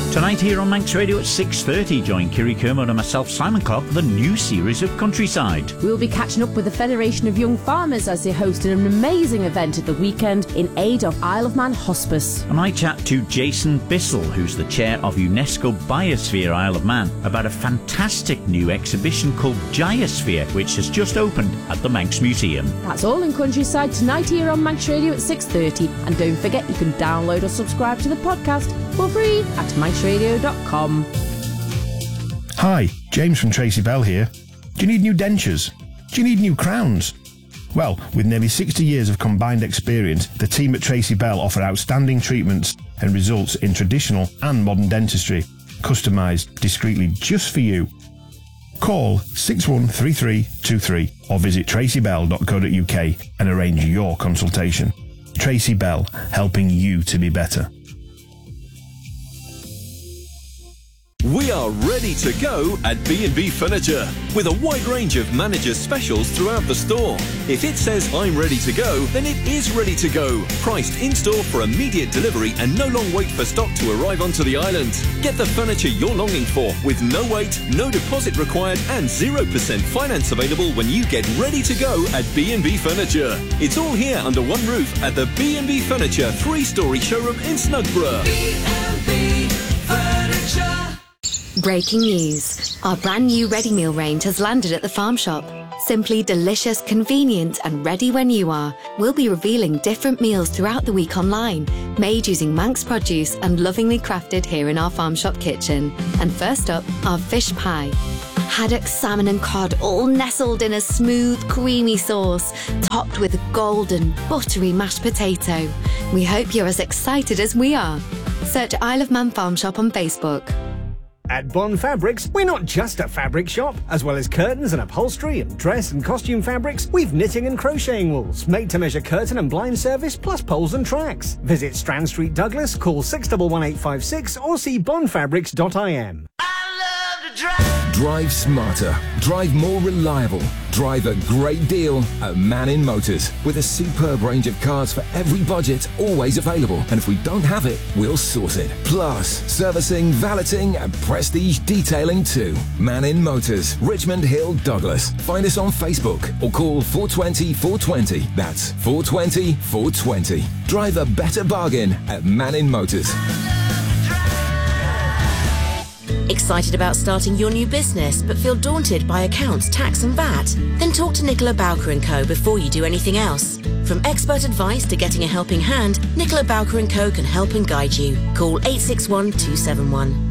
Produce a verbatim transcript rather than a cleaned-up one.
Tonight here on Manx Radio at six thirty, join Kiri Kermode and myself, Simon Clark, for the new series of Countryside. We'll be catching up with the Federation of Young Farmers as they hosted an amazing event at the weekend in aid of Isle of Man Hospice. And I chat to Jason Bissell, who's the chair of UNESCO Biosphere Isle of Man, about a fantastic new exhibition called Giosphere, which has just opened at the Manx Museum. That's all in Countryside tonight here on Manx Radio at six thirty. And don't forget, you can download or subscribe to the podcast for free at manx radio dot com. Hi, James from Tracy Bell here. Do you need new dentures? Do you need new crowns? Well, with nearly sixty years of combined experience, the team at Tracy Bell offer outstanding treatments and results in traditional and modern dentistry, customised discreetly just for you. Call six one three three two three or visit tracy bell dot co dot uk and arrange your consultation. Tracy Bell, helping you to be better. We are ready to go at B and B Furniture with a wide range of manager's specials throughout the store. If it says I'm ready to go, then it is ready to go. Priced in-store for immediate delivery and no long wait for stock to arrive onto the island. Get the furniture you're longing for with no wait, no deposit required and zero percent finance available when you get ready to go at B and B Furniture. It's all here under one roof at the B and B Furniture three-storey showroom in Snugborough. B and B Furniture. Breaking news. Our brand new ready meal range has landed at the farm shop. Simply delicious, convenient and ready when you are. We'll be revealing different meals throughout the week online, made using Manx produce and lovingly crafted here in our farm shop kitchen. And first up, our fish pie. Haddock, salmon and cod all nestled in a smooth, creamy sauce, topped with golden, buttery mashed potato. We hope you're as excited as we are. Search Isle of Man Farm Shop on Facebook. At Bond Fabrics, we're not just a fabric shop. As well as curtains and upholstery and dress and costume fabrics, we've knitting and crocheting wools, made-to-measure curtain and blind service, plus poles and tracks. Visit Strand Street, Douglas, call six one one eight five six or see bond fabrics dot I M. Drive smarter, drive more reliable, drive a great deal at Mannin Motors. With a superb range of cars for every budget, always available. And if we don't have it, we'll source it. Plus, servicing, valeting and prestige detailing too. Mannin Motors, Richmond Hill, Douglas. Find us on Facebook or call four two zero four two zero. That's four two zero four two zero. Drive a better bargain at Mannin Motors. Excited about starting your new business but feel daunted by accounts, tax and V A T? Then talk to Nicola Bowker and Co before you do anything else. From expert advice to getting a helping hand, Nicola Bowker and Co can help and guide you. Call eight six one two seven one.